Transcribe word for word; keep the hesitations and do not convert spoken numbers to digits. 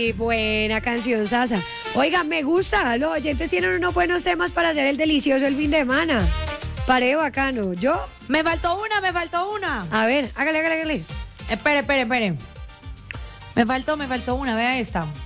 Uy, buena canción, Sasa. Oiga, me gusta. Los oyentes tienen unos buenos temas para hacer el delicioso el fin de semana. Pareo bacano. ¿Yo? Me faltó una, me faltó una. A ver, hágale, hágale, hágale. Espere, espere, espere. Me faltó, me faltó una, vea esta.